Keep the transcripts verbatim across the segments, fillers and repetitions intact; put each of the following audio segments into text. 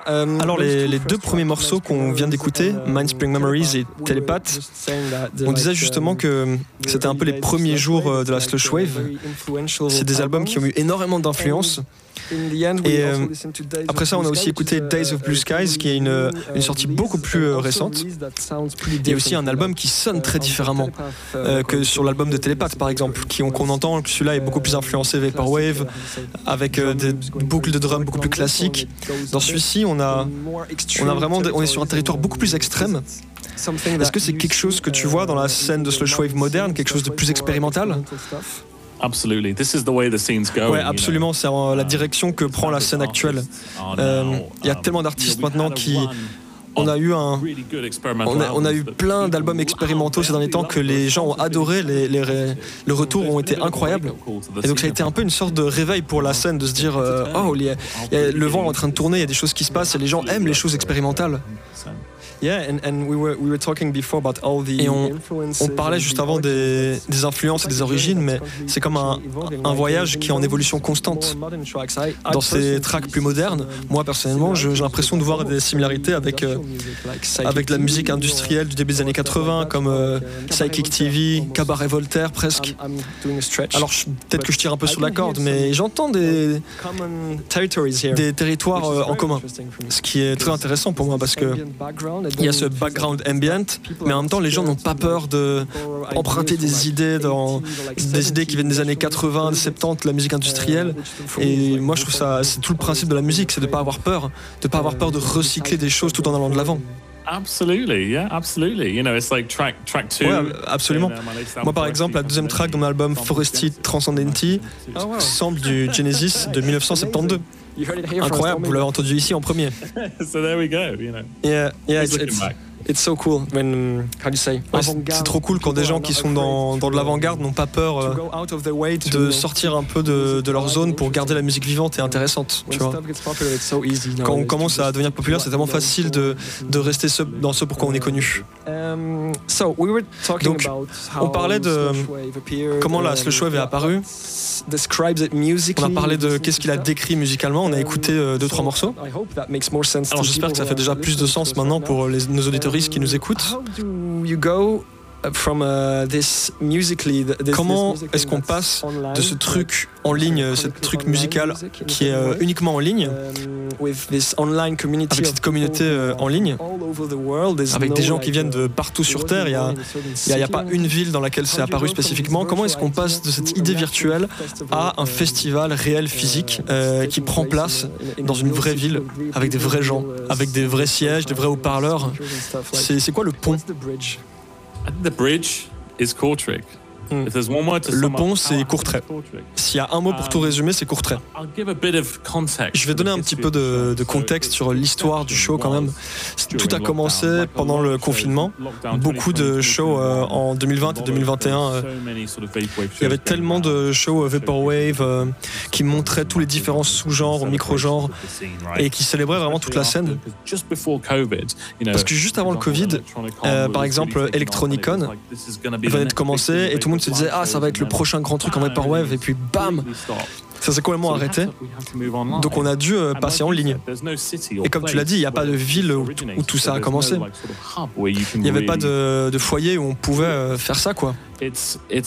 Alors les, les deux premiers morceaux qu'on vient d'écouter, Mindspring Memories et Telepath, on disait justement que c'était un peu les premiers jours de la slush wave. C'est des albums qui ont eu énormément d'influence. Et euh, après ça, on a aussi écouté Days of Blue Skies, qui est une, une sortie beaucoup plus euh, récente. Il y a aussi un album qui sonne très différemment euh, que sur l'album de Telepath, par exemple, qui, on, qu'on entend que celui-là est beaucoup plus influencé Vaporwave, avec euh, des boucles de drum beaucoup plus classiques. Dans celui-ci, on a, on a vraiment, on est sur un territoire beaucoup plus extrême. Est-ce que c'est quelque chose que tu vois dans la scène de slush wave moderne, quelque chose de plus expérimental? Absolutely. This is the way the scene's going. Ouais, absolument. C'est la direction que prend la scène actuelle. Il euh, y a tellement d'artistes maintenant qui... On a eu un, on a, on a eu plein d'albums expérimentaux ces derniers temps que les gens ont adoré. Les, les, les retours ont été incroyables. Et donc ça a été un peu une sorte de réveil pour la scène de se dire euh, oh, il y a, il y a, le vent est en train de tourner, il y a des choses qui se passent et les gens aiment les choses expérimentales. Yeah, and, and we were, we were talking before about all the et on, on parlait juste avant des, des influences et des origines, mais c'est comme un, un voyage qui est en évolution constante. Dans ces tracks plus modernes, moi personnellement, j'ai l'impression de voir des similarités avec, euh, avec la musique industrielle du début des années quatre-vingts, comme euh, Psychic T V, Cabaret Voltaire presque. Alors peut-être que je tire un peu sur la corde, mais j'entends des, des territoires euh, en commun, ce qui est très intéressant pour moi parce que il y a ce background ambient, mais en même temps les gens n'ont pas peur d'emprunter des idées, dans, des idées qui viennent des années quatre-vingts, soixante-dix, la musique industrielle. Et moi je trouve ça, c'est tout le principe de la musique, c'est de ne pas avoir peur, de ne pas avoir peur de recycler des choses tout en allant de l'avant. Absolutely, yeah, absolutely. You know, it's like track track two. Ouais, absolument. Moi, par exemple, la deuxième track de mon album Foresti Transcendenti semble du Genesis de dix-neuf cent soixante-douze. Incroyable, vous l'avez entendu ici en premier. So there we go, you know. Yeah, yeah, it's, it's, it's so cool when, how do you say? Ouais, c'est trop cool quand des gens qui sont dans, dans de l'avant-garde n'ont pas peur euh, de sortir un peu de, de leur zone pour garder la musique vivante et intéressante, tu vois. Quand on commence à devenir populaire, c'est tellement facile de, de rester ce, dans ce pourquoi on est connu. Donc, on parlait de comment la slush wave est apparue. On a parlé de qu'est-ce qu'il a décrit musicalement. On a écouté euh, deux trois morceaux. Alors j'espère que ça fait déjà plus de sens maintenant pour les, nos auditoristes qui nous écoutent. From, uh, this musically, this, Comment this est-ce qu'on passe de ce truc en ligne, ce truc musical qui est euh, uniquement en ligne, avec cette communauté euh, en ligne, avec des gens qui viennent de partout sur Terre, il n'y a, y a, y a pas une ville dans laquelle c'est apparu spécifiquement. Comment est-ce qu'on passe de cette idée virtuelle à un festival réel physique euh, qui prend place dans une vraie ville, avec des vrais gens, avec des vrais sièges, des vrais haut-parleurs? C'est, c'est quoi le pont? I think the bridge is Kortrijk. Hmm. Le pont, c'est Courtrai. S'il y a un mot pour tout résumer, c'est Courtrai. Je vais donner un petit peu de, de contexte sur l'histoire du show quand même. Tout a commencé pendant le confinement. Beaucoup de shows euh, en deux mille vingt et deux mille vingt et un. Euh, il y avait tellement de shows euh, Vaporwave euh, qui montraient tous les différents sous-genres, micro-genres et qui célébraient vraiment toute la scène. Parce que juste avant le Covid, euh, par exemple, Electronicon venait de commencer et tout le monde se disait ah ça va être le prochain grand truc en Vaporwave et puis bam ça s'est complètement arrêté, donc on a dû euh, passer en ligne. Et comme tu l'as dit, il n'y a pas de ville où, où tout ça a commencé, il n'y avait pas de, de foyer où on pouvait euh, faire ça quoi. C'est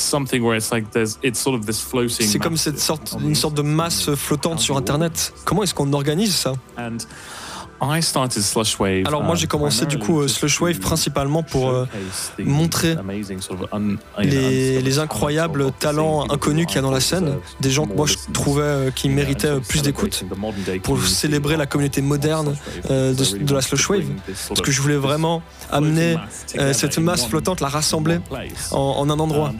comme cette sorte, une sorte de masse flottante sur internet. Comment est-ce qu'on organise ça? Alors moi j'ai commencé du coup euh, slush wave principalement pour euh, montrer les, les incroyables talents inconnus qu'il y a dans la scène, des gens que moi je trouvais euh, qui méritaient euh, plus d'écoute, pour célébrer la communauté moderne euh, de, de la slush wave, parce que je voulais vraiment amener euh, cette masse flottante, la rassembler en, en un endroit.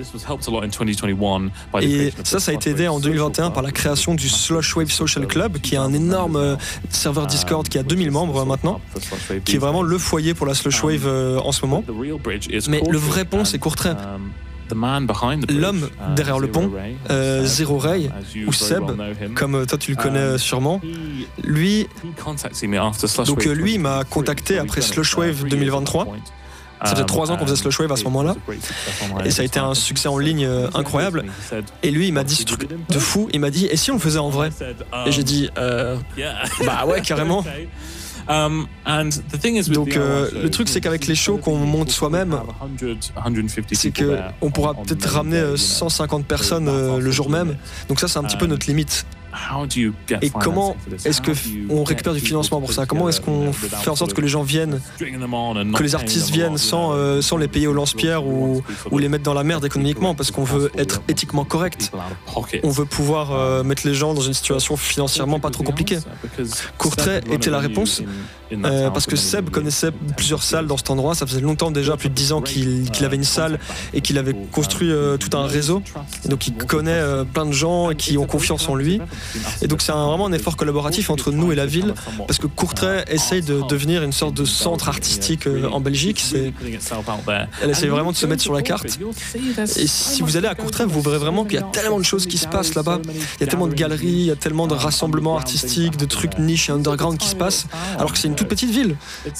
Et ça, ça a été aidé en deux mille vingt et un par la création du Slush Wave Social Club, qui est un énorme euh, serveur Discord qui a deux mille membres maintenant, qui est vraiment le foyer pour la slush wave euh, en ce moment. Mais le vrai pont, c'est Courtrai. L'homme derrière le pont, euh, Zero Ray, ou Seb, comme toi tu le connais sûrement, lui, donc lui m'a contacté après Slush Wave deux mille vingt-trois. Ça faisait trois ans qu'on faisait Slush Wave à ce moment-là, et ça a été un succès en ligne euh, incroyable. Et lui, il m'a dit ce truc de fou. Il m'a dit, et si on le faisait en vrai? Et j'ai dit, euh, bah ouais, carrément. Donc euh, le truc c'est qu'avec les shows qu'on monte soi-même, c'est qu'on pourra peut-être ramener cent cinquante personnes euh, le jour même. Donc ça c'est un petit peu notre limite. Et comment est-ce qu'on récupère du financement pour ça? Comment est-ce qu'on fait en sorte que les gens viennent, que les artistes viennent sans, euh, sans les payer au lance-pierre ou, ou les mettre dans la merde économiquement, parce qu'on veut être éthiquement correct. On veut pouvoir euh, mettre les gens dans une situation financièrement pas trop compliquée. Courtrai était la réponse, euh, parce que Seb connaissait plusieurs salles dans cet endroit. Ça faisait longtemps déjà, plus de dix ans qu'il qu'il avait une salle et qu'il avait construit euh, tout un réseau. Et donc il connaît euh, plein de gens et qui ont confiance en lui. Et donc c'est un, vraiment un effort collaboratif entre nous et la ville, parce que Courtrai essaye de devenir une sorte de centre artistique euh, en Belgique. C'est, elle essaye vraiment de se mettre sur la carte. Et si vous allez à Courtrai, vous verrez vraiment qu'il y a tellement de choses qui se passent là-bas. Il y a tellement de galeries, il y a tellement de rassemblements artistiques, de trucs niche et underground qui se passent, alors que c'est une toute petite ville.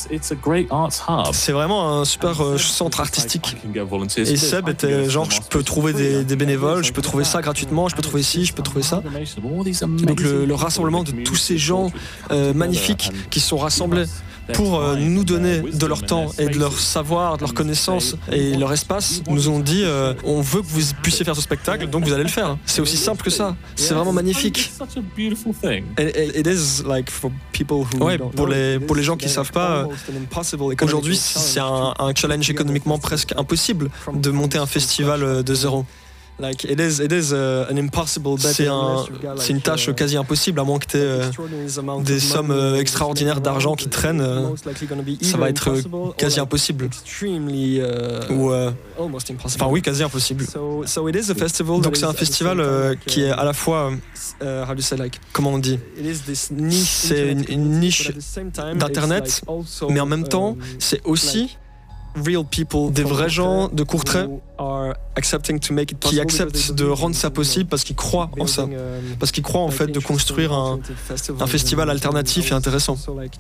C'est vraiment un super euh, centre artistique. Et Seb était genre, je peux trouver des, des bénévoles, je peux trouver ça gratuitement, je peux trouver ci, je peux trouver ça. Donc le, le rassemblement de tous ces gens euh, magnifiques qui sont rassemblés pour euh, nous donner de leur temps et de leur savoir, de leur connaissance et leur espace, nous ont dit euh, on veut que vous puissiez faire ce spectacle, donc vous allez le faire. C'est aussi simple que ça. C'est vraiment magnifique. It is like for people who ouais, pour les pour les gens qui savent pas, aujourd'hui c'est un, un challenge économiquement presque impossible de monter un festival de zéro. Like it is, it is uh, an impossible bet. C'est un, c'est une tâche quasi impossible, à moins que tu aies euh, des sommes euh, extraordinaires d'argent qui traînent. Euh, ça va être euh, quasi impossible. Ou, euh, enfin oui, quasi impossible. Donc c'est un festival euh, qui est à la fois, euh, how do you say, like, comment on dit, c'est une, une niche d'internet, mais en même temps, c'est aussi real people, des vrais gens de Courtrai qui acceptent de rendre ça possible parce qu'ils croient en ça, parce qu'ils croient en fait de construire un, un festival alternatif et intéressant.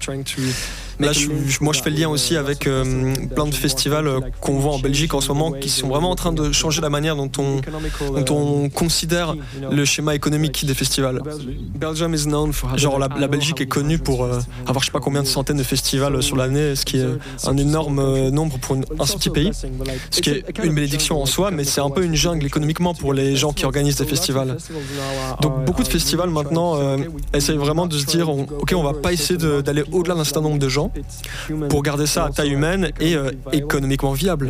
Là, je, moi je fais le lien aussi avec euh, plein de festivals qu'on voit en Belgique en ce moment qui sont vraiment en train de changer la manière dont on, dont on considère le schéma économique des festivals. Genre la, la Belgique est connue pour euh, avoir je sais pas combien de centaines de festivals sur l'année, ce qui est un énorme euh, nombre pour une, un si petit pays, ce qui est une bénédiction en soi, mais c'est un peu une jungle économiquement pour les gens qui organisent des festivals. Donc beaucoup de festivals maintenant euh, essayent vraiment de se dire on, ok, on va pas essayer de, d'aller au-delà d'un certain nombre de gens pour garder ça à taille humaine et euh, économiquement viable.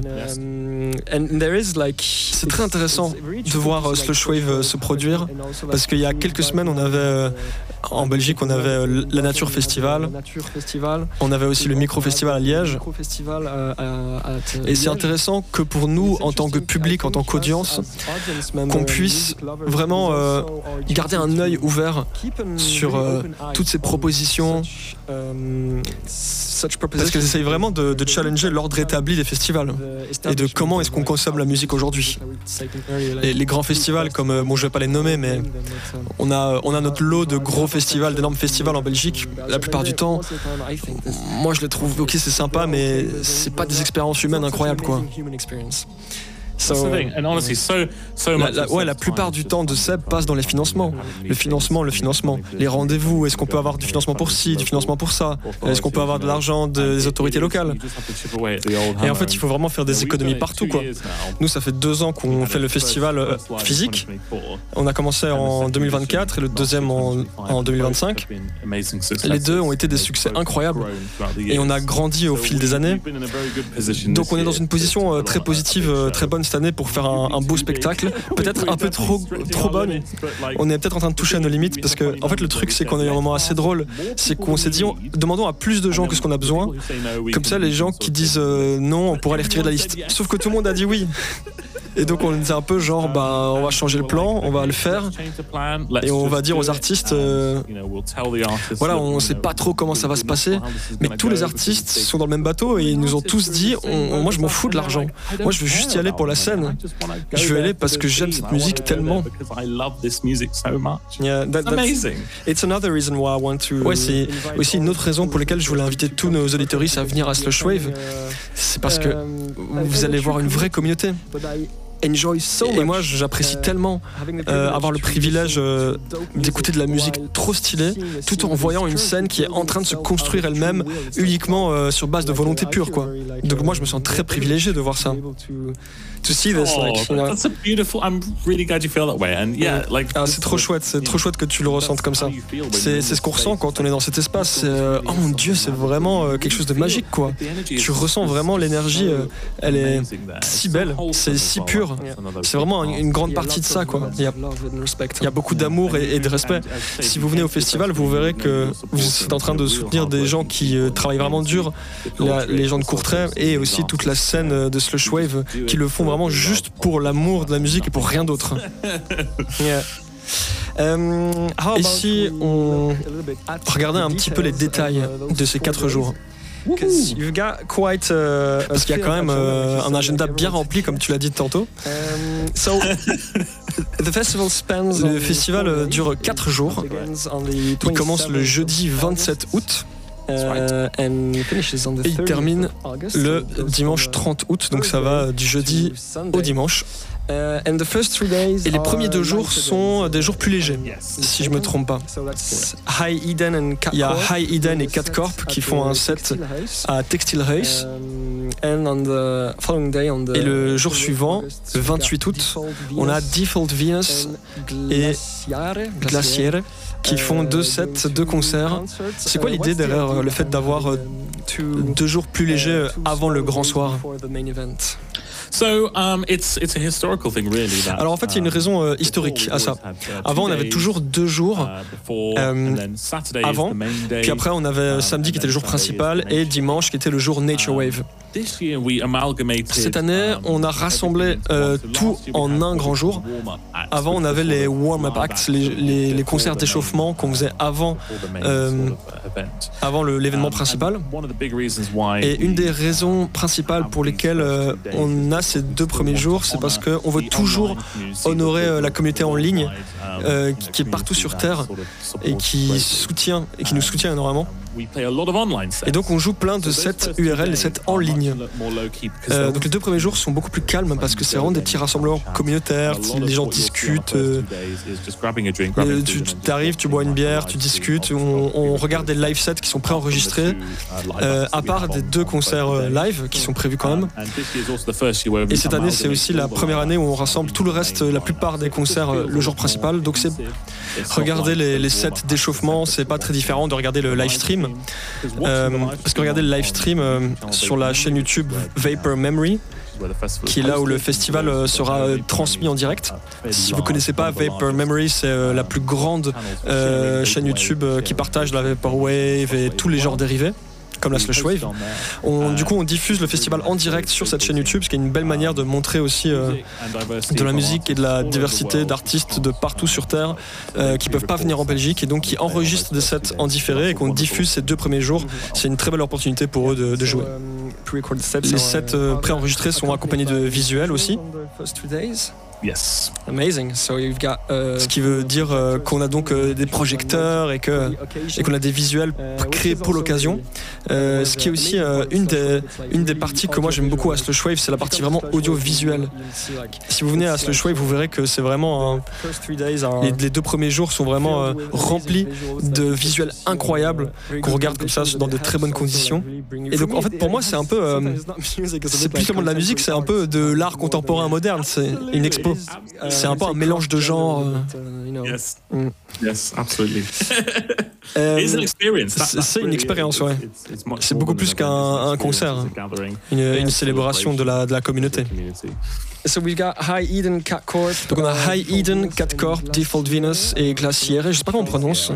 C'est très intéressant de voir euh, Slushwave euh, se produire, parce qu'il y a quelques semaines on avait euh, en Belgique on avait euh, la Nature Festival, on avait aussi le Micro Festival à Liège. Et c'est intéressant que pour nous, en tant que public, en tant qu'audience, qu'on puisse vraiment euh, garder un œil ouvert sur euh, toutes ces propositions, parce qu'elles essayent vraiment de, de challenger l'ordre établi des festivals et de comment est-ce qu'on consomme la musique aujourd'hui. Les, les grands festivals, comme, bon je vais pas les nommer, mais on a, on a notre lot de gros festivals, d'énormes festivals en Belgique. La plupart du temps, moi je les trouve, ok c'est sympa, mais c'est pas des expériences humaines incroyables quoi. So, la, la, ouais, la plupart du temps de Seb passe dans les financements. Le financement, le financement. Les rendez-vous, est-ce qu'on peut avoir du financement pour ci, du financement pour ça? Est-ce qu'on peut avoir de l'argent des autorités locales? Et en fait, il faut vraiment faire des économies partout, quoi. Nous, ça fait deux ans qu'on fait le festival euh, physique. On a commencé en deux mille vingt-quatre et le deuxième en, en deux mille vingt-cinq. Les deux ont été des succès incroyables. Et on a grandi au fil des années. Donc on est dans une position euh, très positive, euh, très bonne cette année pour faire un, un beau spectacle, peut-être un peu trop, trop bonne. On est peut-être en train de toucher à nos limites, parce que en fait le truc c'est qu'on a eu un moment assez drôle, c'est qu'on s'est dit on, demandons à plus de gens que ce qu'on a besoin, comme ça les gens qui disent euh, non on pourra les retirer de la liste, sauf que tout le monde a dit oui. Et donc on était un peu genre bah on va changer le plan, on va le faire et on va dire aux artistes euh, voilà on sait pas trop comment ça va se passer, mais tous les artistes sont dans le même bateau et ils nous ont tous dit on, on, moi je m'en fous de l'argent, moi je veux juste y aller pour la scène, je veux aller parce que j'aime cette musique tellement. Yeah, that, it's another reason why I want to. Ouais, c'est aussi une autre raison pour laquelle je voulais inviter tous nos auditoristes à venir à Slushwave, c'est parce que vous allez voir une vraie communauté. Et moi, j'apprécie tellement euh, avoir le privilège euh, d'écouter de la musique trop stylée, tout en voyant une scène qui est en train de se construire elle-même uniquement euh, sur base de volonté pure, quoi. Donc moi, je me sens très privilégié de voir ça. To see this, Oh, like, you know. that's a beautiful. I'm really glad you feel that way. And yeah, like. Ah, c'est trop chouette, c'est trop chouette que tu le ressentes comme ça. C'est c'est ce qu'on ressent quand on est dans cet espace. C'est, euh, oh mon Dieu, c'est vraiment euh, quelque chose de magique, quoi. Tu ressens vraiment l'énergie, euh, elle est si belle, c'est si pur. C'est vraiment une, une grande partie de ça, quoi. Il y a, il y a beaucoup d'amour et, et de respect. Si vous venez au festival, vous verrez que vous êtes en train de soutenir des gens qui euh, travaillent vraiment dur, la, les gens de Courtrai et aussi toute la scène de Slush Wave qui le font vraiment juste pour l'amour de la musique et pour rien d'autre. Yeah. Euh, et si on regardait un petit peu les détails de ces quatre jours? You've got quite, uh, parce qu'il y a quand même uh, un agenda bien rempli, comme tu l'as dit tantôt. So, the festival spans le festival uh, dure quatre jours. Il commence le jeudi vingt-sept août. Euh, et il termine le dimanche trente août, donc ça va du jeudi au dimanche. Et les premiers deux jours sont des jours plus légers, si je me trompe pas. High Eden Il y a High Eden et Cat Corp qui font un set à Textile Huis. Et le jour suivant, le vingt-huit août, on a Default Venus et Glaciere qui font deux sets, deux concerts. C'est quoi l'idée derrière le fait d'avoir deux jours plus légers avant le grand soir? So, um, it's, it's a historical thing, really, that, Alors en fait, il y a une raison euh, historique à ça. Avant, on avait toujours deux jours euh, avant, puis après on avait samedi qui était le jour principal et dimanche qui était le jour Nature Wave. Cette année, on a rassemblé euh, tout en un grand jour. Avant, on avait les warm-up acts, les, les, les concerts d'échauffement qu'on faisait avant, euh, avant le, l'événement principal. Et une des raisons principales pour lesquelles euh, on a ces deux premiers jours, c'est parce qu'on veut toujours honorer euh, la communauté en ligne euh, qui, qui est partout sur Terre et qui soutient et qui nous soutient énormément. Et donc on joue plein de sets U R L, des sets en ligne. Euh, donc les deux premiers jours sont beaucoup plus calmes parce que c'est vraiment des petits rassemblements communautaires, les gens discutent, euh, tu, tu arrives, tu bois une bière, tu discutes, on, on regarde des live sets qui sont préenregistrés, euh, à part des deux concerts euh, live qui sont prévus quand même. Et cette année c'est aussi la première année où on rassemble tout le reste, la plupart des concerts euh, le jour principal. Donc c'est regarder les, les sets d'échauffement, c'est pas très différent de regarder le live stream. Euh, parce que regardez le live stream euh, sur la chaîne YouTube Vapor Memory, qui est là où le festival euh, sera euh, transmis en direct. Si vous connaissez pas, Vapor Memory, c'est euh, la plus grande euh, chaîne YouTube euh, qui partage la Vaporwave et tous les genres dérivés, comme la Slush Wave. On, du coup, on diffuse le festival en direct sur cette chaîne YouTube, ce qui est une belle manière de montrer aussi euh, de la musique et de la diversité d'artistes de partout sur Terre euh, qui peuvent pas venir en Belgique et donc qui enregistrent des sets en différé et qu'on diffuse ces deux premiers jours. C'est une très belle opportunité pour eux de, de jouer. Les sets euh, préenregistrés sont accompagnés de visuels aussi. Yes. Amazing. So you've got, uh, ce qui veut dire euh, qu'on a donc euh, des projecteurs et que et qu'on a des visuels créés pour l'occasion. Euh, ce qui est aussi euh, une des une des parties que moi j'aime beaucoup à Slush Wave, c'est la partie vraiment audiovisuelle. Si vous venez à Slush Wave, vous verrez que c'est vraiment un, les, les deux premiers jours sont vraiment euh, remplis de visuels incroyables qu'on regarde comme ça dans de très bonnes conditions. Et donc en fait pour moi c'est un peu euh, c'est plus seulement de la musique, c'est un peu de l'art contemporain moderne. C'est une expo. C'est un peu un mélange de genres. Yes, yes, absolutely. euh, c'est une expérience, ouais. C'est beaucoup plus qu'un un concert, une, une célébration de la, de la communauté. So we've got High Eden, Cat Corp. Donc on a High Eden, Cat Corp, Default Venus et Glaciere. Je sais pas comment on prononce.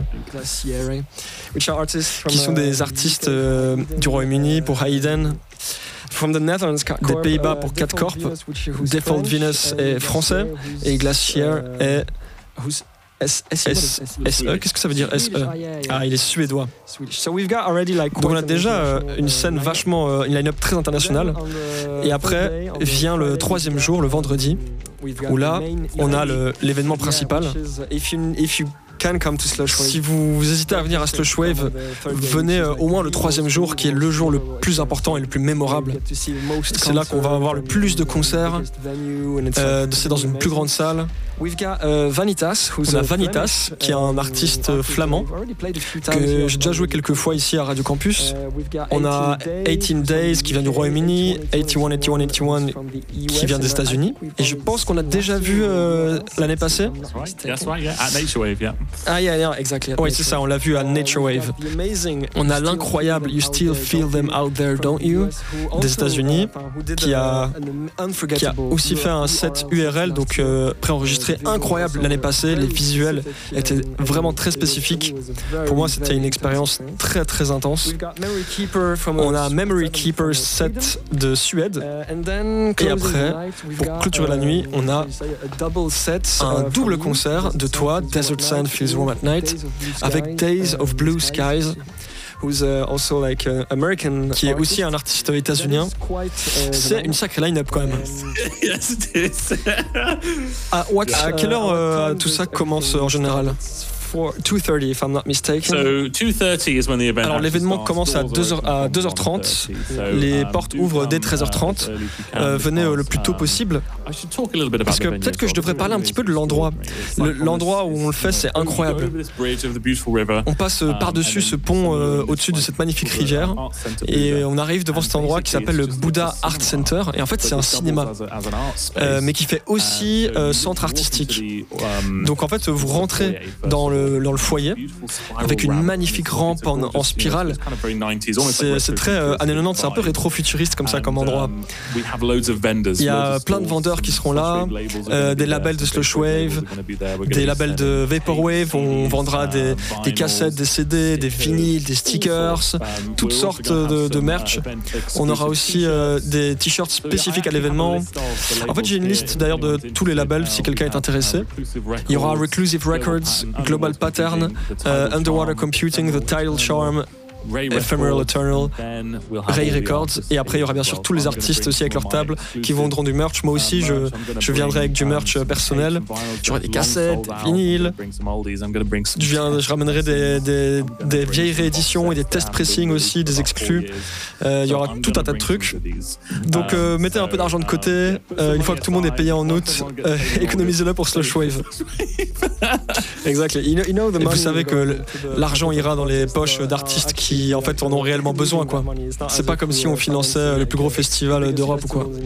Qui sont des artistes euh, du Royaume-Uni pour High Eden. From the Netherlands, des Pays-Bas pour Cat Corp, Default Venus est français et Glaciere est S E. Qu'est-ce que ça veut dire S E? Ah, il est suédois. Donc on a déjà euh, une scène vachement, euh, une line-up très internationale. Et après vient le troisième jour, le vendredi, où là on a le, l'événement principal. If you, if you can come to Slush Wave. Si vous hésitez à venir à Slush Wave, venez euh, au moins le troisième jour, qui est le jour le plus important et le plus mémorable. C'est là qu'on va avoir le plus de concerts. Euh, c'est dans une plus grande salle. Uh, Vanitas, on a Vanitas, qui est un artiste flamand que j'ai déjà joué quelques fois ici à Radio Campus. On a eighteen Days qui vient du Royaume-Uni, eighty-one, eighty-one, eighty-one qui vient des États-Unis. Et je pense qu'on a déjà vu euh, l'année passée. Ah, yeah, yeah, exactly. Oui, c'est ça, on l'a vu à Nature Wave. On a l'incroyable You Still Feel Them Out There, Don't You des États-Unis, qui a, qui a aussi fait un set U R L, donc euh, préenregistré incroyable l'année passée. Les visuels étaient vraiment très spécifiques. Pour moi, c'était une expérience très très intense. On a Memory Keeper set de Suède. Et après, pour clôturer la nuit, on a un double concert de toi, Desert Sand Feels Warm at Night, avec Days of Blue Skies, who's uh, also like uh, American, qui est aussi un artiste états-unien. C'est une sacrée line-up quand même. Yes, it is. À, what, à quelle heure euh, tout ça commence en général? two thirty if I'm not mistaken. So two thirty is when the event. Alors l'événement commence à deux heures à deux heures trente. Les portes ouvrent dès treize heures trente. Euh, venez euh, le plus tôt possible. Parce que peut-être que je devrais parler un petit peu de l'endroit. Le, l'endroit où on le fait, c'est incroyable. On passe par-dessus ce pont euh, au-dessus de cette magnifique rivière et on arrive devant cet endroit qui s'appelle le Buddha Art Center. Et en fait, c'est un cinéma, euh, mais qui fait aussi euh, centre artistique. Donc en fait, vous rentrez dans le dans le foyer avec une magnifique rampe en, en spirale. C'est, c'est très euh, années quatre-vingt-dix, c'est un peu rétro-futuriste comme ça comme endroit. Il y a plein de vendeurs qui seront là, euh, des labels de Slush Wave, des labels de Vaporwave. On vendra des, des cassettes, des C D, des vinyles, des stickers, toutes sortes de, de merch. On aura aussi euh, des t-shirts spécifiques à l'événement. En fait, j'ai une liste d'ailleurs de tous les labels si quelqu'un est intéressé. Il y aura Reclusive Records, Global Pattern, uh, Underwater Computing, The Tidal Charm, Ephemeral Eternal, Ray Records, et après il y aura bien sûr tous les artistes aussi avec leur table qui vendront du merch. Moi aussi je, je viendrai avec du merch personnel, j'aurai des cassettes, des vinyles, je, viens, je ramènerai des, des, des vieilles rééditions et des test pressing aussi, des exclus. Euh, il y aura tout un tas de trucs, donc euh, mettez un peu d'argent de côté, euh, une fois que tout le monde est payé en août, euh, économisez-le pour Slush Wave. Exactly. You know, you know the money, vous savez que le, l'argent ira dans les poches d'artistes qui en fait en ont réellement besoin, quoi. C'est pas comme si on finançait le plus gros festival d'Europe ou quoi.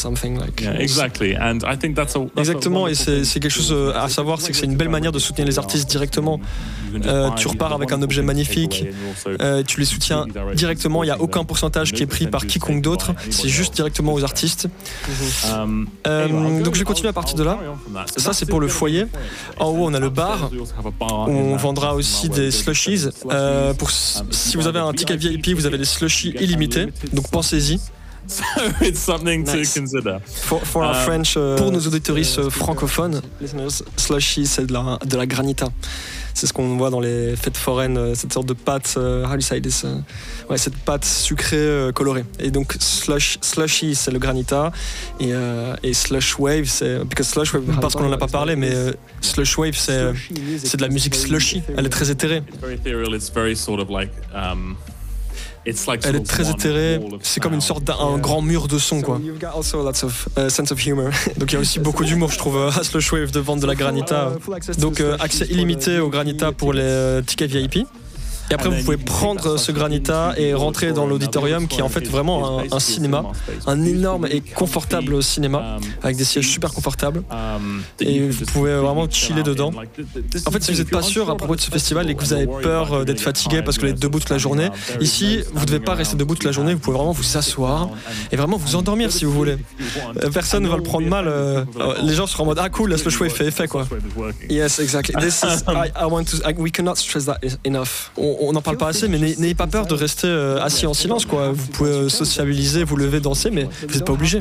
Exactement, et c'est, c'est quelque chose à savoir, c'est que c'est une belle manière de soutenir les artistes directement. Euh, tu repars avec un objet magnifique, euh, tu les soutiens directement, il n'y a aucun pourcentage qui est pris par quiconque d'autre, c'est juste directement aux artistes. Euh, donc je vais continuer à partir de là. Ça c'est pour le foyer. En haut on a le bar, où on vendra aussi des slushies. Euh, pour, si vous avez un ticket V I P, vous avez des slushies illimités, donc pensez-y. So it's something nice. To consider. For, for our um, French, uh, pour nos auditoristes uh, francophones, slushy c'est de la, de la granita. C'est ce qu'on voit dans les fêtes foraines, cette sorte de pâte, uh, how do you say this? Uh, ouais, cette pâte sucrée uh, colorée. Et donc slush, slushy c'est le granita et, uh, et slush wave c'est because slush wave parce qu'on en a pas parlé, mais uh, slush wave c'est c'est de la musique slushy. Elle est très éthérée. Elle est très éthérée, c'est comme une sorte d'un grand mur de son, quoi. Donc il y a aussi beaucoup d'humour, je trouve, à Slush Wave de vendre de la granita. Donc euh, accès illimité au granita pour les euh, tickets V I P. Et après, vous pouvez prendre ce granita et rentrer dans l'auditorium qui est en fait vraiment un, un cinéma, un énorme et confortable cinéma avec des sièges super confortables. Et vous pouvez vraiment chiller dedans. En fait, si vous n'êtes pas sûr à propos de ce festival et que vous avez peur d'être fatigué parce que vous êtes debout toute la journée, ici, vous ne devez pas rester debout toute la journée. Vous pouvez vraiment vous asseoir et vraiment vous endormir si vous voulez. Personne ne va le prendre mal. Les gens seront en mode ah cool, la Slush Wave fait effet, quoi. Yes, exactly. This is, I, I want to. I, we cannot stress that enough. On n'en parle pas assez, mais n'ayez pas peur de rester euh, assis en silence, quoi. Vous pouvez euh, sociabiliser, vous lever, danser, mais vous n'êtes pas obligé.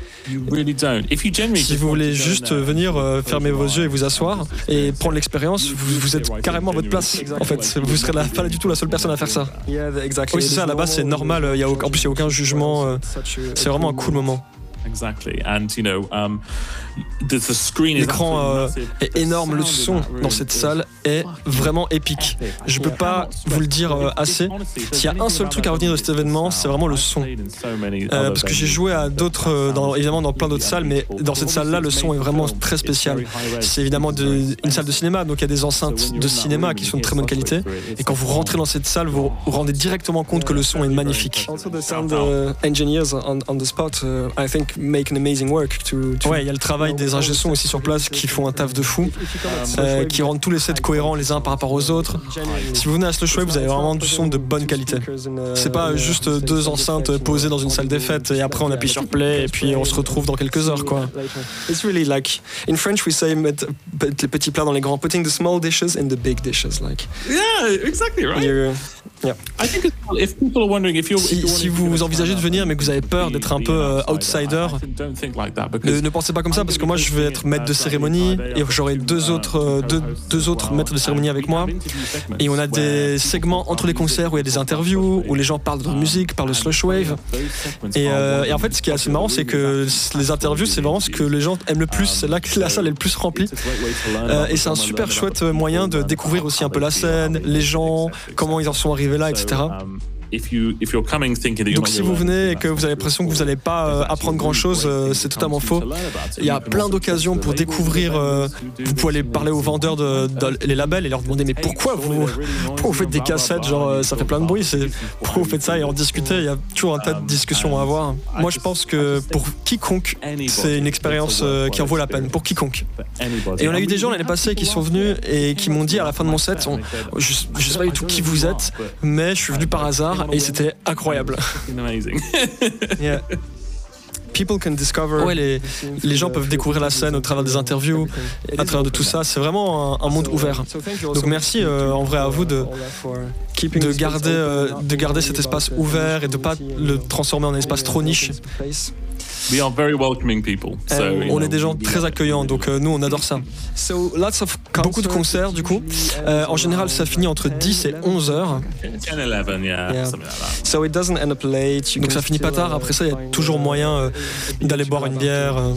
Si vous voulez juste venir euh, fermer vos yeux et vous asseoir et prendre l'expérience, vous, vous êtes carrément à votre place. En fait, vous serez la, pas du tout la seule personne à faire ça. Oui, c'est ça. Là-bas, c'est normal. Il y a, en plus, il n'y a aucun jugement. Euh, c'est vraiment un cool moment. Exactly, and you know, um, the, the screen is L'écran euh, est énorme, le son dans cette salle est vraiment épique. Je peux pas vous le dire euh, assez. S'il y a un seul truc à retenir de cet événement, c'est vraiment le son. Euh, parce que j'ai joué à d'autres, euh, dans, évidemment dans plein d'autres salles, mais dans cette salle-là, le son est vraiment très spécial. C'est évidemment de, une salle de cinéma, donc il y a des enceintes de cinéma qui sont de très bonne qualité. Et quand vous rentrez dans cette salle, vous vous rendez directement compte que le son est magnifique. Also the sound uh, engineers on, on the spot, uh, I think, make an amazing work. To, to ouais, il y a le travail des ingé sons aussi sur place qui font un taf de fou, euh, qui rendent tous les sets cohérents les uns par rapport aux autres. Si vous venez à Slushwave, vous avez vraiment du son de bonne qualité. C'est pas juste deux enceintes posées dans une salle des fêtes et après on appuie sur play et puis on se retrouve dans quelques heures, quoi. It's really like, in French we say mettre les petits plats dans les grands, putting the small dishes in the big dishes, like. Yeah, exactly right. You're, yeah. I think if people are wondering if you're, si, si vous envisagez de venir mais que vous avez peur d'être un peu euh, outsider, ne, ne pensez pas comme ça, parce que moi je vais être maître de cérémonie et j'aurai deux autres, euh, deux, deux autres maîtres de cérémonie avec moi, et on a des segments entre les concerts où il y a des interviews où les gens parlent de musique, parlent de Slushwave, et, euh, et en fait ce qui est assez marrant, c'est que les interviews, c'est vraiment ce que les gens aiment le plus, c'est là que la salle est le plus remplie, euh, et c'est un super chouette moyen de découvrir aussi un peu la scène, les gens, comment ils en sont arrivés là, et cetera. Donc si vous venez et que vous avez l'impression que vous n'allez pas euh, apprendre grand-chose, euh, c'est totalement faux. Il y a plein d'occasions pour découvrir, euh, vous pouvez aller parler aux vendeurs de, de, de les labels et leur demander mais pourquoi vous, pourquoi vous faites des cassettes, genre euh, ça fait plein de bruit, c'est, pourquoi vous faites ça, et en discuter, il y a toujours un tas de discussions à avoir. Moi je pense que pour quiconque, c'est une expérience euh, qui en vaut la peine, pour quiconque. Et on a eu des gens l'année passée qui sont venus et qui m'ont dit à la fin de mon set, on, je, je sais pas du tout qui vous êtes, mais je suis venu par hasard et c'était incroyable. Yeah. People can discover. Ouais, les, les gens peuvent découvrir la scène au travers des interviews, à travers de tout ça. C'est vraiment un, un monde ouvert. Donc merci euh, en vrai à vous de, de, garder, euh, de garder cet espace ouvert et de ne pas le transformer en un espace trop niche. We are very welcoming people. So, euh, on est des gens très accueillants, donc euh, nous on adore ça. Beaucoup de concerts du coup. Euh, en général ça finit entre dix et onze heures. dix, onze, yeah, yeah. Something like that. So it doesn't end up late. Donc ça finit pas tard, après ça il y a toujours moyen euh, d'aller boire une bière. Euh.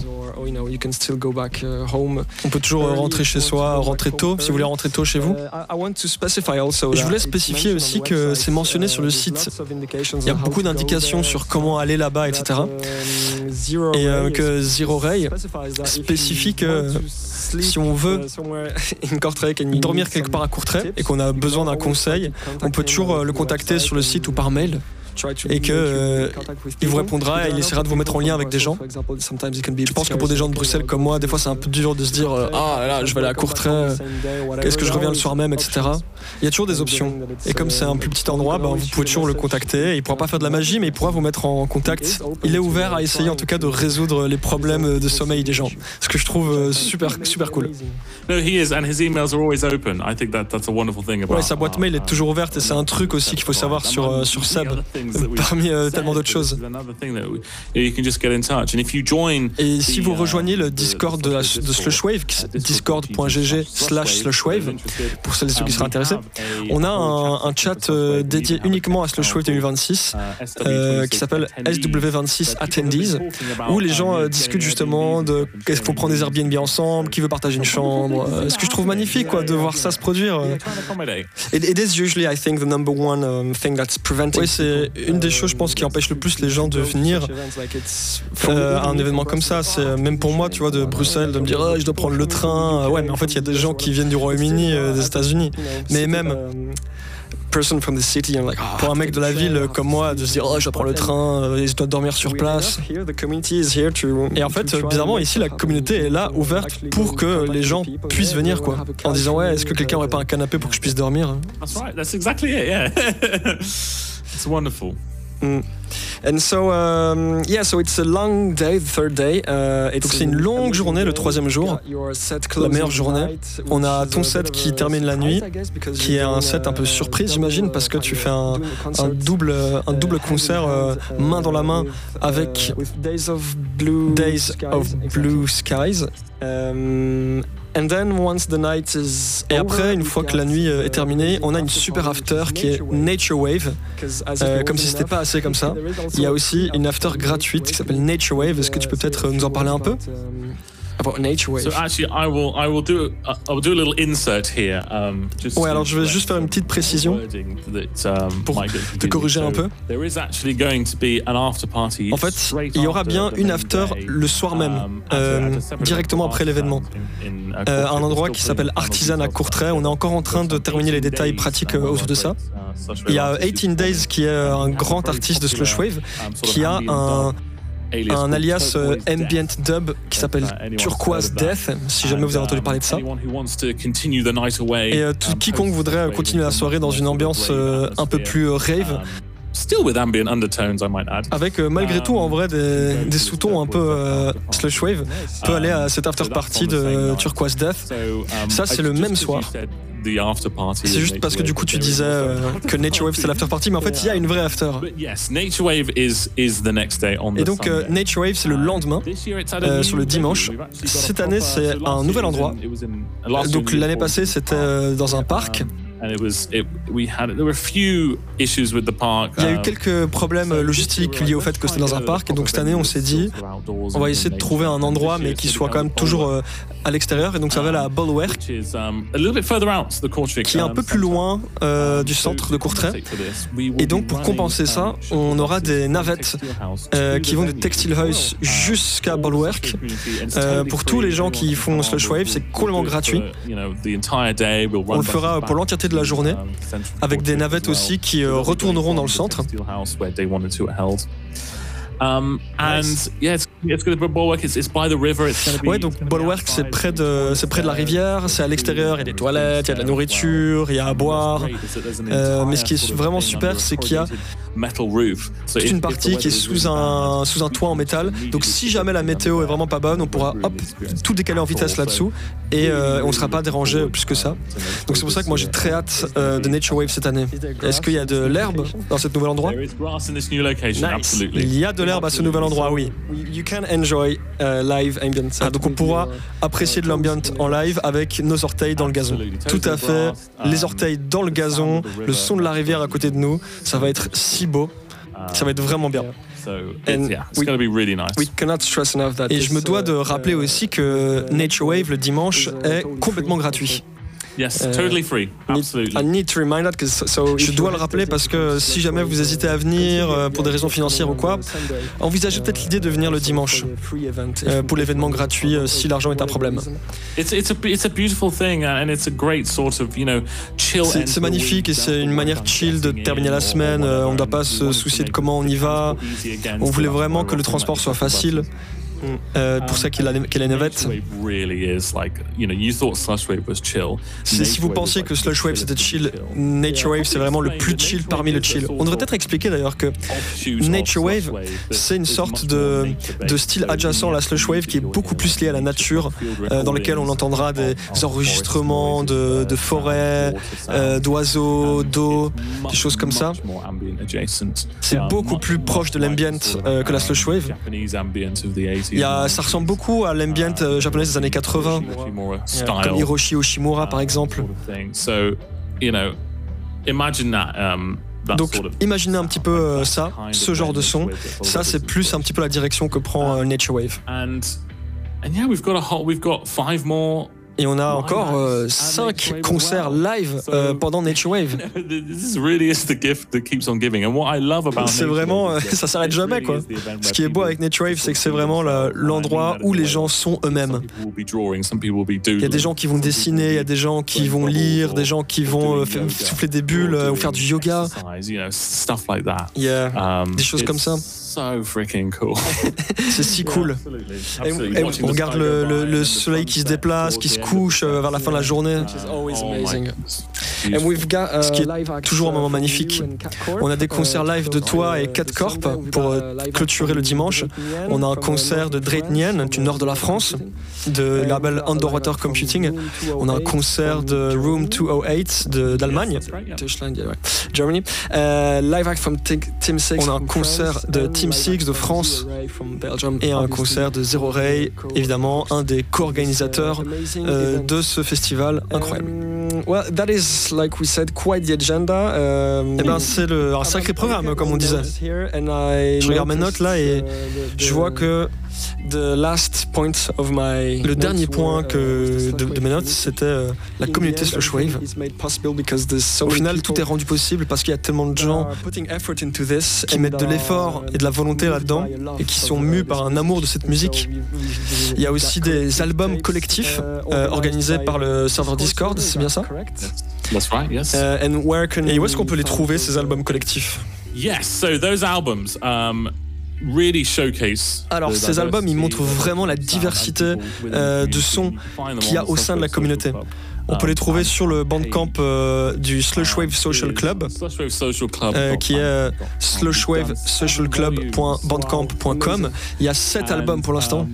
On peut toujours rentrer chez soi, rentrer tôt, si vous voulez rentrer tôt chez vous. Et je voulais spécifier aussi que c'est mentionné sur le site. Il y a beaucoup d'indications sur comment aller là-bas, et cetera. Et euh, que Zero Ray spécifie que si on veut dormir quelque part à Courtrai et qu'on a besoin d'un conseil, on peut toujours le contacter sur le site ou par mail. Et qu'il euh, vous répondra et il essaiera de vous mettre en lien avec des gens. Je pense que pour des gens de Bruxelles comme moi, des fois c'est un peu dur de se dire euh, ah là là, je vais aller à Courtrai, est-ce que je reviens le soir même, et cetera. Il y a toujours des options. Et comme c'est un plus petit endroit, ben, vous pouvez toujours le contacter. Il pourra pas faire de la magie, mais il pourra vous mettre en contact. Il est ouvert à essayer en tout cas de résoudre les problèmes de sommeil des gens. Ce que je trouve super super cool. No, he is, and his emails are always open. I think that that's a wonderful thing about. Ouais, sa boîte mail est toujours ouverte et c'est un truc aussi qu'il faut savoir sur euh, sur Seb. Parmi euh, tellement d'autres choses. Et si vous rejoignez le Discord de, la, de Slushwave, discord.gg slash Slushwave, pour celles et ceux qui seraient intéressés, on a un, un chat euh, dédié uniquement à Slushwave deux mille vingt-six euh, qui s'appelle S W vingt-six Attendees, où les gens euh, discutent justement de qu'est-ce qu'il faut prendre des Airbnb ensemble, qui veut partager une chambre. Euh, ce que je trouve magnifique, quoi, de voir ça se produire. It, it is usually, I think, the number one um, thing that's preventing. Oui, c'est une des choses, je pense, qui empêche le plus les gens de venir euh, à un événement comme ça. C'est même pour moi, tu vois, de Bruxelles, de me dire oh, je dois prendre le train. Ouais, mais en fait, il y a des gens qui viennent du Royaume-Uni, euh, des États-Unis. Mais même person from the city, like, pour un mec de la ville comme moi, de se dire oh, je dois prendre le train, euh, je dois dormir sur place. Et en fait, bizarrement, ici, la communauté est là, ouverte, pour que les gens puissent venir, quoi. En disant ouais, est-ce que quelqu'un aurait pas un canapé pour que je puisse dormir? That's right. That's exactly it. Yeah. It's wonderful. Mm. And so, um, yeah, so it's a long day, the third day. Uh, et donc c'est une longue journée, le troisième jour, la meilleure journée. On a ton set qui termine la nuit, qui est un set un peu surprise, j'imagine, parce que tu fais un, un double, un double concert euh, main dans la main avec Days of Blue, Days of Blue Skies. Um, And then once the night is... Et après, une fois que la nuit est terminée, on a une super after qui est Nature Wave. Euh, comme si c'était pas assez comme ça. Il y a aussi une after gratuite qui s'appelle Nature Wave. Est-ce que tu peux peut-être nous en parler un peu? About Nature Wave. So actually, I will, I will do, uh, I'll do a little insert here. Um, just ouais, alors je vais juste faire une petite précision pour te corriger un peu. En fait, il y aura bien une after le soir même, euh, directement après l'événement, euh, à un endroit qui s'appelle Artisan à Courtrai. On est encore en train de terminer les détails pratiques autour de ça. Il y a eighteen Days qui est un grand artiste de Slush Wave qui a un un alias euh, ambient dub qui s'appelle Turquoise Death, si jamais vous avez entendu parler de ça. Et euh, tout, quiconque voudrait continuer la soirée dans une ambiance euh, un peu plus euh, rave, avec euh, malgré tout en vrai des, des sous-tons un peu euh, slush wave, peut aller à cette after party de Turquoise Death. Ça c'est le même soir. C'est juste parce que du coup tu disais euh, que Nature Wave c'est l'after party, mais en fait il y a une vraie after. Et donc euh, Nature Wave c'est le lendemain, euh, sur le dimanche. Cette année c'est un nouvel endroit. Donc l'année passée c'était euh, dans un parc. Il y a eu quelques problèmes logistiques liés au fait que c'était dans un parc, et donc cette année on s'est dit on va essayer de trouver un endroit mais qui soit quand même toujours euh, à l'extérieur, et donc ça va à Bolwerk, qui est un peu plus loin euh, du centre de Courtrai. Et donc pour compenser ça, on aura des navettes euh, qui vont de Textile House jusqu'à Bolwerk. Euh, pour tous les gens qui font Slush Wave, c'est complètement gratuit. On le fera pour l'entièreté de la journée, avec des navettes aussi qui euh, retourneront dans le centre. Um, and yeah, it's, it's good. Bolwerk, it's, it's by the river. It's going to be. Ouais, donc Bolwerk, c'est près de, c'est près de la rivière, c'est à l'extérieur. Il y a des toilettes, il y a de la nourriture, il y a à boire. Euh, mais ce qui est vraiment super, c'est qu'il y a toute une partie qui est sous un sous un toit en métal. Donc si jamais la météo est vraiment pas bonne, on pourra hop tout décaler en vitesse là-dessous, et euh, on ne sera pas dérangé plus que ça. Donc c'est pour ça que moi j'ai très hâte euh, de Nature Wave cette année. Est-ce qu'il y a de l'herbe dans ce nouvel endroit? Nice. Il y a de l'herbe à ce nouvel endroit, oui. You can enjoy uh, live ambient. Ah, donc on pourra apprécier de l'ambient en live avec nos orteils dans le gazon. Tout à fait, les orteils dans le gazon, le son de la rivière à côté de nous, ça va être si beau, ça va être vraiment bien. And we, we cannot stress enough that. Et je me dois de rappeler aussi que Nature Wave le dimanche est complètement gratuit. Yes, totally free. Absolutely. I need to remind that, so je dois le rappeler parce que si jamais vous hésitez à venir euh, pour des raisons financières ou quoi, envisagez peut-être l'idée de venir le dimanche euh, pour l'événement gratuit euh, si l'argent est un problème. C'est magnifique et c'est une manière chill de terminer la semaine. Euh, on ne doit pas se soucier de comment on y va. On voulait vraiment que le transport soit facile. Euh, pour ça qu'il y a la navette. Si, si vous pensiez que Slush Wave c'était chill, Nature Wave c'est vraiment le plus chill parmi le chill. On devrait peut-être expliquer d'ailleurs que Nature Wave c'est une sorte de, de style adjacent à la Slush Wave qui est beaucoup plus lié à la nature, euh, dans lequel on entendra des enregistrements de, de forêts, euh, d'oiseaux, d'eau, des choses comme ça. C'est beaucoup plus proche de l'ambient euh, que la Slush Wave. Il y a, ça ressemble beaucoup à l'ambient euh, japonais des années quatre-vingts, euh, comme Hiroshi Oshimura par exemple. Donc imaginez un petit peu euh, ça, ce genre de son. Ça c'est plus un petit peu la direction que prend euh, Nature Wave. Et on a encore euh, cinq concerts live euh, pendant Nature Wave. C'est vraiment, euh, ça s'arrête jamais quoi. Ce qui est beau avec Nature Wave, c'est que c'est vraiment la, l'endroit où les gens sont eux-mêmes. Il y a des gens qui vont dessiner, il y a des gens qui vont lire, des gens qui vont euh, faire, souffler des bulles euh, ou faire du yoga. Il y a des choses comme ça. So freaking cool. C'est si cool. Et, et on regarde le, le, le soleil qui se déplace, qui se couche vers la fin de la journée. Oh ce qui est toujours un moment magnifique. On a des concerts live de toi et Cat Corp pour euh, clôturer le dimanche. On a un concert de Drake Nien du nord de la France, de label Underwater Computing. On a un concert de Room deux cent huit de, d'Allemagne, Germany. Uh, live act from Team Six. On a un concert de Team Six de France et un concert de Zero Ray, évidemment, un des co-organisateurs euh, de ce festival incroyable. Well, that is, like we said, quite the agenda. Um, eh ben, c'est le, un sacré programme, comme on disait. Je regarde mes notes là et je vois que The last point of my le dernier point que de, de mes notes, c'était euh, la communauté Slushwave. Au final, tout est rendu possible parce qu'il y a tellement de gens qui mettent de l'effort et de la volonté là-dedans et qui sont mus par un amour de cette musique. Il y a aussi des albums collectifs euh, organisés par le serveur Discord, c'est bien ça? That's right, yes. Uh, and where can et où est-ce qu'on peut les trouver, ces albums collectifs? Yes, so those albums um, really showcase. Alors, ces albums, ils montrent vraiment la diversité euh, de sons qu'il y a au sein de la communauté. On peut les trouver sur le bandcamp euh, du Slushwave Social Club, euh, qui est euh, slushwave social club point bandcamp point com. Il y a sept albums pour l'instant.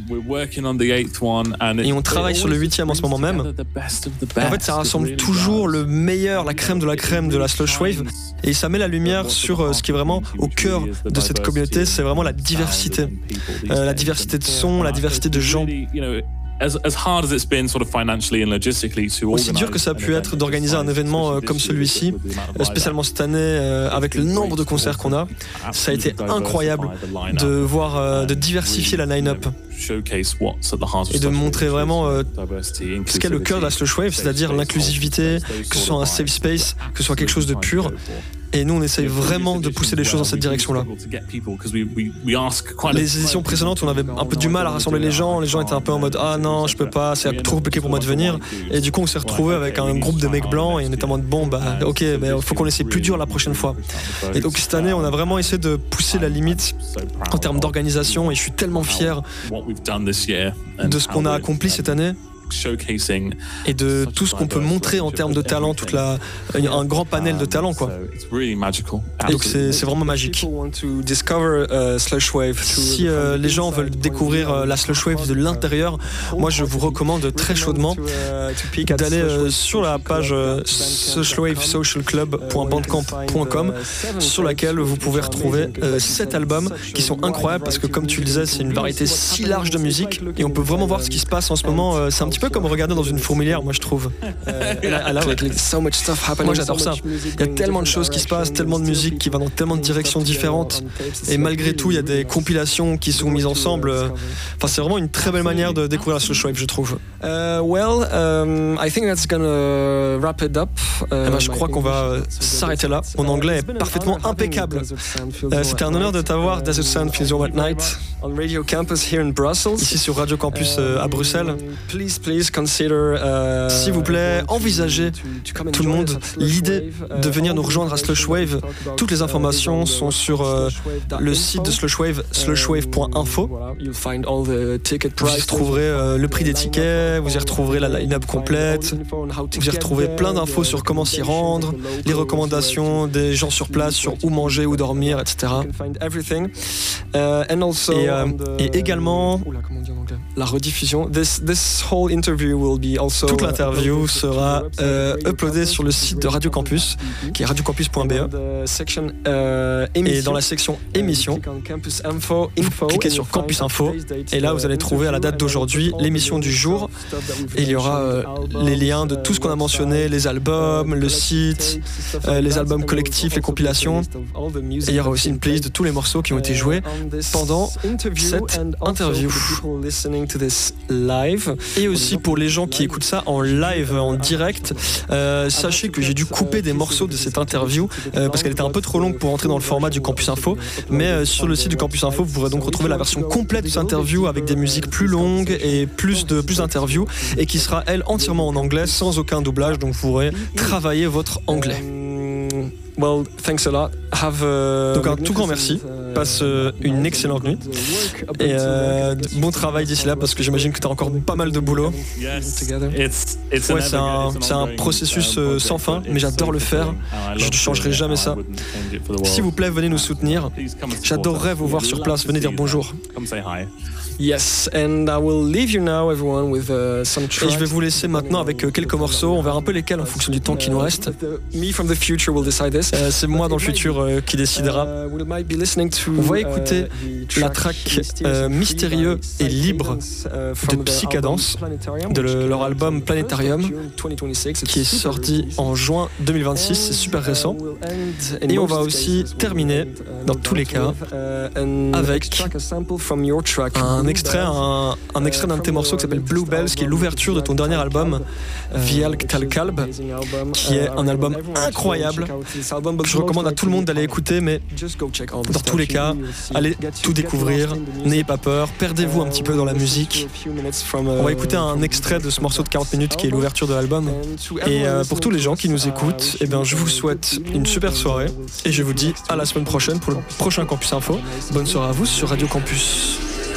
Et on travaille sur le huitième en ce moment même. En fait, ça rassemble toujours le meilleur, la crème de la crème de la Slushwave. Et ça met la lumière sur euh, ce qui est vraiment au cœur de cette communauté, c'est vraiment la diversité. Euh, la diversité de sons, la diversité de gens. As, as hard as it's been sort of financially and logistically to Aussi dur que ça a pu être d'organiser un événement euh, comme celui-ci, euh, spécialement cette année euh, avec le nombre de concerts qu'on a, ça a été incroyable de voir, euh, de diversifier la line-up et de montrer vraiment euh, ce qu'est le cœur de la Slushwave, c'est-à-dire l'inclusivité, que ce soit un safe space, que ce soit quelque chose de pur. Et nous, on essaye vraiment de pousser les choses dans cette direction-là. Les éditions précédentes, on avait un peu du mal à rassembler les gens. Les gens étaient un peu en mode « Ah non, je peux pas, c'est trop compliqué pour moi de venir. » Et du coup, on s'est retrouvé avec un groupe de mecs blancs et on était en mode « Bon, bah ok, mais il faut qu'on essaie plus dur la prochaine fois. » Et donc cette année, on a vraiment essayé de pousser la limite en termes d'organisation et je suis tellement fier de ce qu'on a accompli cette année. Et de tout ce qu'on peut montrer en termes de talent, toute la, un grand panel de talent, quoi. Et donc c'est, c'est vraiment magique. Si euh, les gens veulent découvrir euh, la Slushwave de l'intérieur, moi je vous recommande très chaudement d'aller euh, sur la page euh, slushwave social club point bandcamp point com, sur laquelle vous pouvez retrouver euh, sept albums qui sont incroyables parce que comme tu le disais, c'est une variété si large de musique et on peut vraiment voir ce qui se passe en ce moment. Euh, c'est un petit peu comme regarder dans une fourmilière, moi je trouve. Euh, moi j'adore ça. Il y a tellement de choses qui se passent, tellement de musique qui va dans tellement de directions différentes. Et malgré tout, il y a des compilations qui sont mises ensemble. Enfin, c'est vraiment une très belle manière de découvrir la Slushwave, je trouve. Uh, well, um, I think that's gonna wrap it up. Uh, eh ben, je crois qu'on va s'arrêter là. Mon anglais est parfaitement impeccable. Euh, c'était un honneur de t'avoir, Desert Sound Feels Warm at Night, on Radio Campus here in Brussels. Ici sur Radio Campus euh, à Bruxelles. Please, please consider. Uh, S'il vous plaît, envisagez tout le monde l'idée de venir nous rejoindre à Slushwave. Toutes les informations sont sur euh, le site de Slushwave, slushwave point info. Vous y retrouverez euh, le prix des tickets, vous y retrouverez la line-up complète, vous y retrouverez plein d'infos sur comment s'y rendre, les recommandations des gens sur place sur où manger, où dormir, et cetera. Et, euh, et également la rediffusion. This, this whole interview will be also, toute l'interview sera euh, uploadée sur le site de Radio Campus, qui est radio campus point b e. Et dans la section émission, cliquez sur Campus Info. Et là, vous allez trouver à la date d'aujourd'hui l'émission du jour. Et il y aura euh, les liens de tout ce qu'on a mentionné, les albums, le site, euh, les albums collectifs, les compilations. Et il y aura aussi une playlist de tous les morceaux qui ont été joués pendant cette interview. Et aussi pour les gens qui écoutent ça en live, en direct, euh, sachez que j'ai dû couper des morceaux de cette interview euh, parce qu'elle était un peu trop longue pour entrer dans le format du Campus Info. Mais euh, sur le site du Campus Info, vous pourrez donc retrouver la version complète de cette interview avec des musiques plus longues et plus de plus d'interviews et qui sera elle entièrement en anglais sans aucun doublage. Donc vous pourrez travailler votre anglais. Well, thanks a lot. Have a Donc un tout grand merci. Passe euh, une excellente nuit. Et euh, bon travail d'ici là parce que j'imagine que tu as encore pas mal de boulot. Yes, it's, it's Ouais, c'est un, c'est un processus euh, sans fin, mais j'adore le faire. Je ne changerai jamais ça. S'il vous plaît, venez nous soutenir. J'adorerais vous voir sur place. Venez dire bonjour. Yes, and I will leave you now, everyone, with uh, some tracks. Et je vais vous laisser maintenant avec euh, quelques morceaux. On verra un peu lesquels en fonction du temps qui nous reste. Me from the future will decide this. Euh, c'est moi dans le futur euh, qui décidera. On va écouter la track euh, Mystérieux et Libre de Psycadance, de le- leur album Planétarium, qui est sorti en juin deux mille vingt-six, c'est super récent. Et on va aussi terminer, dans tous les cas, avec un extrait, un, un extrait d'un de tes morceaux qui s'appelle Bluebells, qui est l'ouverture de ton dernier album, Vial Tal Kalb, qui est un album incroyable. Je recommande à tout le monde d'aller écouter, mais dans tous les cas, allez tout découvrir, n'ayez pas peur, perdez-vous un petit peu dans la musique. On va écouter un extrait de ce morceau de quarante minutes qui est l'ouverture de l'album. Et euh, pour tous les gens qui nous écoutent, eh bien, je vous souhaite une super soirée et je vous dis à la semaine prochaine pour le prochain Campus Info. Bonne soirée à vous sur Radio Campus.